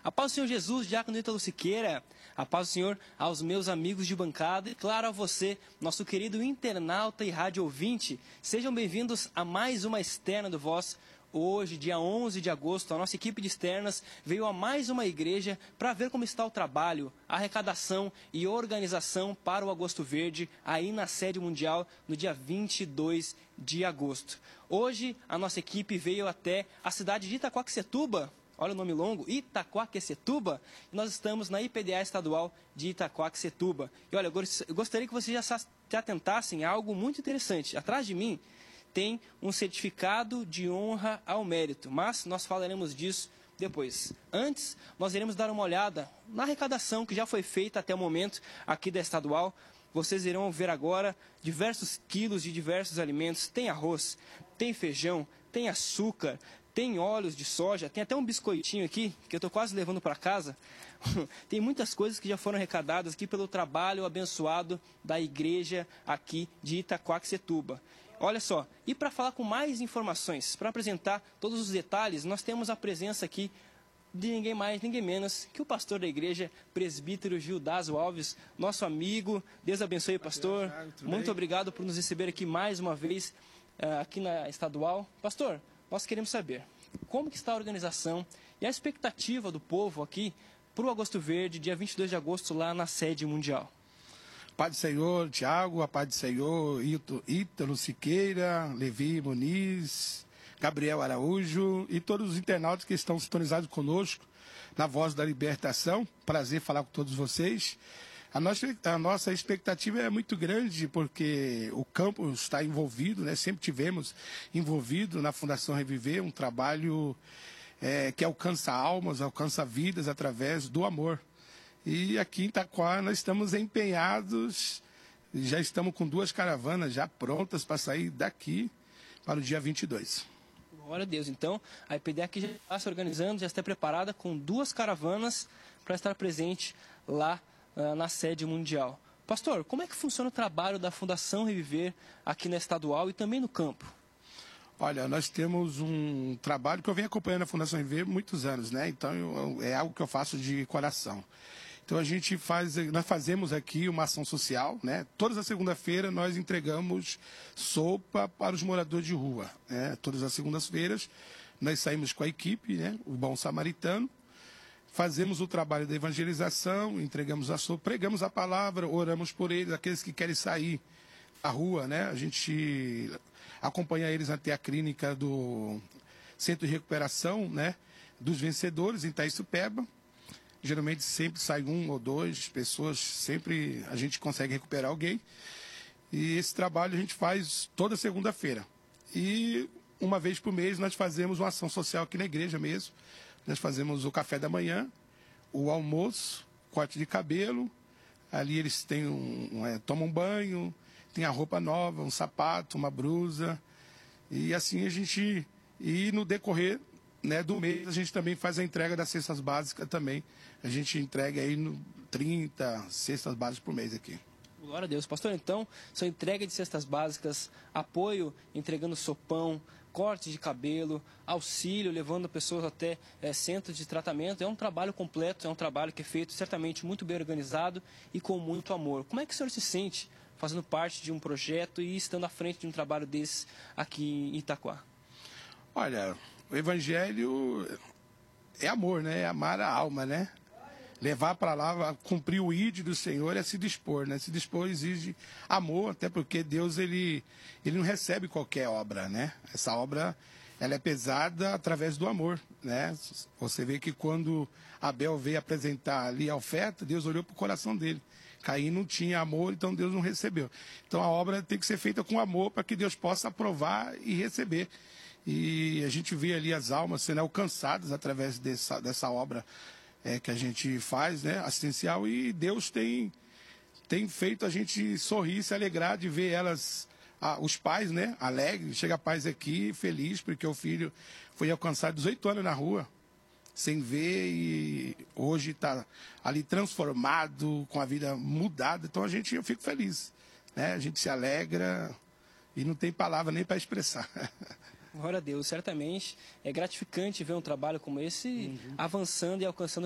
A paz do Senhor Jesus, Diácono Ítalo Siqueira. A paz do Senhor aos meus amigos de bancada e, claro, a você, nosso querido internauta e rádio ouvinte. Sejam bem-vindos a mais uma Externa do Voz. Hoje, dia 11 de agosto, a nossa equipe de externas veio a mais uma igreja para ver como está o trabalho, a arrecadação e organização para o Agosto Verde, aí na sede mundial, no dia 22 de agosto. Hoje, a nossa equipe veio até a cidade de Itaquaquecetuba, olha o nome longo, Itaquaquecetuba, e nós estamos na IPDA estadual de Itaquaquecetuba. E olha, eu gostaria que vocês já se atentassem a algo muito interessante. Atrás de mim tem um certificado de honra ao mérito, mas nós falaremos disso depois. Antes, nós iremos dar uma olhada na arrecadação que já foi feita até o momento aqui da estadual. Vocês irão ver agora diversos quilos de diversos alimentos. Tem arroz, tem feijão, tem açúcar, tem óleos de soja, tem até um biscoitinho aqui, que eu estou quase levando para casa. Tem muitas coisas que já foram arrecadadas aqui pelo trabalho abençoado da igreja aqui de Itaquaquecetuba. Olha só, e para falar com mais informações, para apresentar todos os detalhes, nós temos a presença aqui de ninguém mais, ninguém menos que o pastor da igreja, presbítero Gildazo Alves, nosso amigo. Deus abençoe, pastor. Muito obrigado por nos receber aqui mais uma vez, aqui na estadual. Pastor, nós queremos saber como que está a organização e a expectativa do povo aqui para o Agosto Verde, dia 22 de agosto, lá na sede mundial. Paz do Senhor, Tiago, a paz do Senhor, Ítalo Siqueira, Levi Muniz, Gabriel Araújo e todos os internautas que estão sintonizados conosco na Voz da Libertação. Prazer falar com todos vocês. A nossa expectativa é muito grande porque o campo está envolvido, né? Sempre tivemos envolvido na Fundação Reviver, um trabalho que alcança almas, alcança vidas através do amor. E aqui em Itaquá nós estamos empenhados, já estamos com 2 caravanas já prontas para sair daqui para o dia 22. Glória a Deus. Então, a IPDA aqui já está se organizando, já está preparada com 2 caravanas para estar presente lá na sede mundial. Pastor, como é que funciona o trabalho da Fundação Reviver aqui na estadual e também no campo? Olha, nós temos um trabalho que eu venho acompanhando a Fundação Reviver há muitos anos, né? Então, é algo que eu faço de coração. Então, nós fazemos aqui uma ação social, né? Todas as segunda-feiras nós entregamos sopa para os moradores de rua, né? Todas as segundas-feiras nós saímos com a equipe, né? O Bom Samaritano, fazemos o trabalho da evangelização, entregamos a sopa, pregamos a palavra, oramos por eles, aqueles que querem sair à rua, né? A gente acompanha eles até a clínica do Centro de Recuperação, né? Dos Vencedores, em Itaissupeba. Geralmente sempre sai 1 ou 2 pessoas, sempre a gente consegue recuperar alguém. E esse trabalho a gente faz toda segunda-feira. E uma vez por mês nós fazemos uma ação social aqui na igreja mesmo. Nós fazemos o café da manhã, o almoço, corte de cabelo. Ali eles têm tomam um banho, tem a roupa nova, um sapato, uma blusa. E assim a gente... E no decorrer, né, do mês a gente também faz a entrega das cestas básicas também. A gente entrega aí 30 cestas básicas por mês aqui. Glória a Deus. Pastor, então, sua entrega de cestas básicas, apoio entregando sopão, corte de cabelo, auxílio, levando pessoas até centros de tratamento. É um trabalho completo, é um trabalho que é feito certamente muito bem organizado e com muito amor. Como é que o senhor se sente fazendo parte de um projeto e estando à frente de um trabalho desse aqui em Itaquá? Olha, o evangelho é amor, né? É amar a alma, né? Levar para lá, cumprir o ID do Senhor é se dispor, né? Se dispor exige amor, até porque Deus, ele não recebe qualquer obra, né? Essa obra, ela é pesada através do amor, né? Você vê que quando Abel veio apresentar ali a oferta, Deus olhou para o coração dele. Caim não tinha amor, então Deus não recebeu. Então a obra tem que ser feita com amor para que Deus possa aprovar e receber. E a gente vê ali as almas sendo alcançadas através dessa obra que a gente faz, né, assistencial, e Deus tem feito a gente sorrir, se alegrar de ver elas, os pais, né, alegres. Chega pais aqui feliz porque o filho foi alcançado 18 anos na rua, sem ver, e hoje está ali transformado, com a vida mudada. Então eu fico feliz, né? A gente se alegra e não tem palavra nem para expressar. Glória a Deus, certamente é gratificante ver um trabalho como esse avançando e alcançando